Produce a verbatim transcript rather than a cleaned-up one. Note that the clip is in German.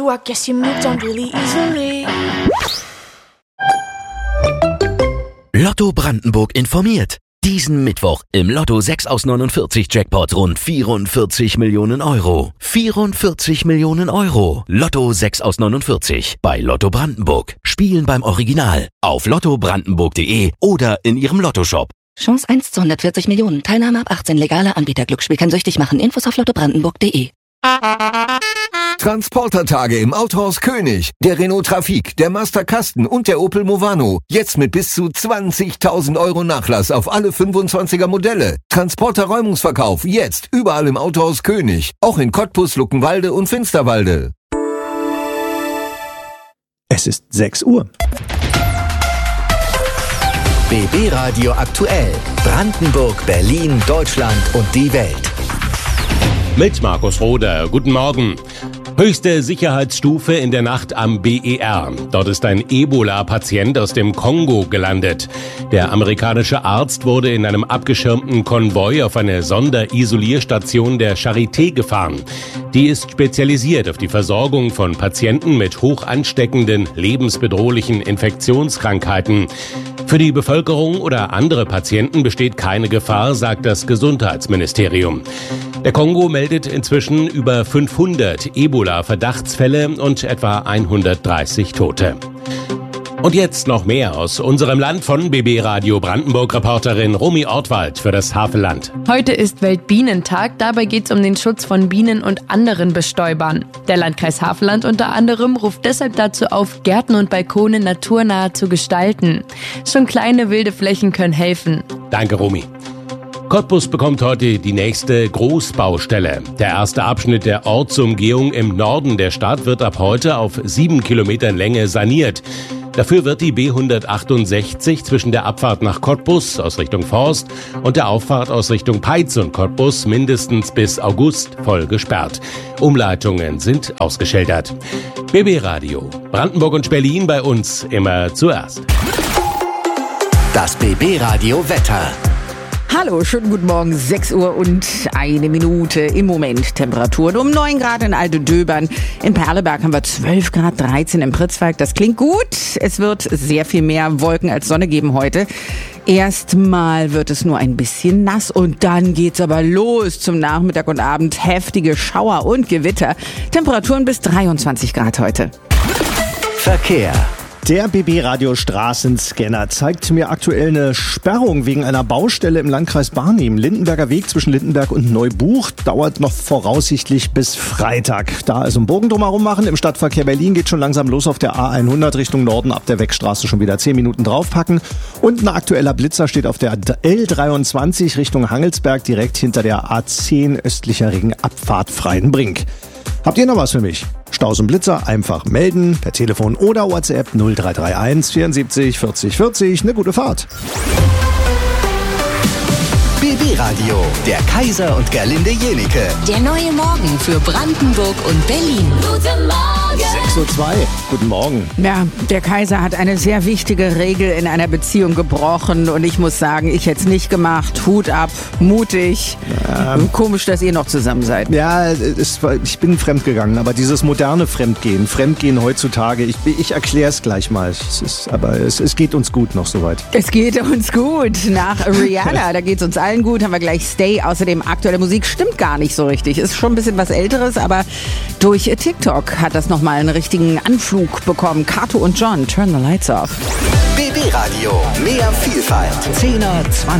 you, I guess you moved on really easily. Lotto Brandenburg informiert. Diesen Mittwoch im Lotto sechs aus neunundvierzig Jackpot rund vierundvierzig Millionen Euro. vierundvierzig Millionen Euro. Lotto sechs aus neunundvierzig bei Lotto Brandenburg. Spielen beim Original auf lotto brandenburg punkt de oder in Ihrem Lottoshop. Chance eins zu hundertvierzig Millionen. Teilnahme ab achtzehn. Legaler Anbieter. Glücksspiel kann süchtig machen. Infos auf lotto brandenburg punkt de. Transportertage im Autohaus König. Der Renault Trafic, der Master Kasten und der Opel Movano. Jetzt mit bis zu zwanzigtausend Euro Nachlass auf alle fünfundzwanziger Modelle. Transporter-Räumungsverkauf jetzt überall im Autohaus König. Auch in Cottbus, Luckenwalde und Finsterwalde. Es ist sechs Uhr. B B Radio aktuell. Brandenburg, Berlin, Deutschland und die Welt. Mit Markus Roder. Guten Morgen. Höchste Sicherheitsstufe in der Nacht am B E R. Dort ist ein Ebola-Patient aus dem Kongo gelandet. Der amerikanische Arzt wurde in einem abgeschirmten Konvoi auf eine Sonderisolierstation der Charité gefahren. Die ist spezialisiert auf die Versorgung von Patienten mit hoch ansteckenden, lebensbedrohlichen Infektionskrankheiten. Für die Bevölkerung oder andere Patienten besteht keine Gefahr, sagt das Gesundheitsministerium. Der Kongo meldet inzwischen über fünfhundert Ebola-Verdachtsfälle und etwa hundertdreißig Tote. Und jetzt noch mehr aus unserem Land von B B Radio Brandenburg-Reporterin Romy Ortwald für das Havelland. Heute ist Weltbienentag. Dabei geht es um den Schutz von Bienen und anderen Bestäubern. Der Landkreis Havelland unter anderem ruft deshalb dazu auf, Gärten und Balkone naturnah zu gestalten. Schon kleine wilde Flächen können helfen. Danke, Romy. Cottbus bekommt heute die nächste Großbaustelle. Der erste Abschnitt der Ortsumgehung im Norden der Stadt wird ab heute auf sieben Kilometern Länge saniert. Dafür wird die B hundertachtundsechzig zwischen der Abfahrt nach Cottbus aus Richtung Forst und der Auffahrt aus Richtung Peitz und Cottbus mindestens bis August voll gesperrt. Umleitungen sind ausgeschildert. B B Radio, Brandenburg und Berlin bei uns immer zuerst. Das B B Radio Wetter. Hallo, schönen guten Morgen, sechs Uhr und eine Minute im Moment. Temperaturen um neun Grad in Alte-Döbern. In Perleberg haben wir zwölf Grad, dreizehn im Pritzwalk. Das klingt gut. Es wird sehr viel mehr Wolken als Sonne geben heute. Erstmal wird es nur ein bisschen nass und dann geht's aber los zum Nachmittag und Abend. Heftige Schauer und Gewitter. Temperaturen bis dreiundzwanzig Grad heute. Verkehr. Der B B Radio Straßenscanner zeigt mir aktuell eine Sperrung wegen einer Baustelle im Landkreis Barnim. Lindenberger Weg zwischen Lindenberg und Neubuch dauert noch voraussichtlich bis Freitag. Da also einen Bogen drumherum machen. Im Stadtverkehr Berlin geht schon langsam los auf der A hundert Richtung Norden. Ab der Weckstraße schon wieder zehn Minuten draufpacken. Und ein aktueller Blitzer steht auf der L dreiundzwanzig Richtung Hangelsberg direkt hinter der A zehn östlicher Ringabfahrt Freidenbrink. Habt ihr noch was für mich? Staus und Blitzer einfach melden per Telefon oder WhatsApp null drei drei eins vierundsiebzig vierzig vierzig. Eine gute Fahrt. B B Radio, der Kaiser und Gerlinde Jenike. Der neue Morgen für Brandenburg und Berlin. Guten Morgen! sechs Uhr zwei. Guten Morgen. Ja, der Kaiser hat eine sehr wichtige Regel in einer Beziehung gebrochen und ich muss sagen, ich hätte es nicht gemacht. Hut ab, mutig. Ähm, Komisch, dass ihr noch zusammen seid. Ja, es war, ich bin fremdgegangen, aber dieses moderne Fremdgehen, Fremdgehen heutzutage, ich, ich erkläre es gleich mal. Es ist, aber es, es geht uns gut noch soweit. Es geht uns gut. Nach Rihanna, da geht es uns allen gut, haben wir gleich Stay. Außerdem aktuelle Musik stimmt gar nicht so richtig. Ist schon ein bisschen was Älteres, aber durch TikTok hat das nochmal einen richtigen Anflug bekommen. Kato und John, Turn the Lights Off. B B Radio, mehr Vielfalt. zehner, zwanziger